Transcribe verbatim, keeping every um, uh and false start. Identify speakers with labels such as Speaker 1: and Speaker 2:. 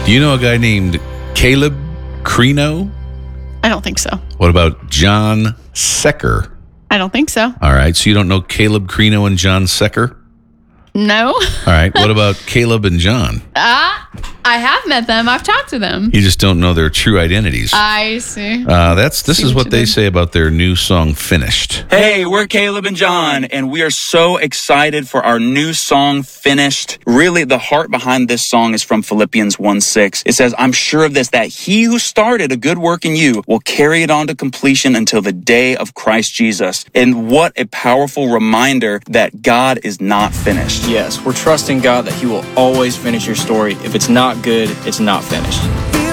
Speaker 1: You know a guy named Caleb Creno?
Speaker 2: I don't think so.
Speaker 1: What about John Secker?
Speaker 2: I don't think so.
Speaker 1: All right, so you don't know Caleb Creno and John Secker?
Speaker 2: No.
Speaker 1: All right, what about Caleb and John?
Speaker 2: Ah, I have met them. I've talked to them.
Speaker 1: You just don't know their true identities.
Speaker 2: I see.
Speaker 1: Uh, that's This
Speaker 2: See
Speaker 1: is
Speaker 2: what
Speaker 1: what
Speaker 2: you
Speaker 1: they
Speaker 2: did.
Speaker 1: say about their new song, Finished.
Speaker 3: Hey, we're Caleb and John, and we are so excited for our new song, Finished. Really, the heart behind this song is from Philippians one six. It says, I'm sure of this, that he who started a good work in you will carry it on to completion until the day of Christ Jesus. And what a powerful reminder that God is not finished.
Speaker 4: Yes, we're trusting God that He will always finish your story. If it's not good, it's not finished.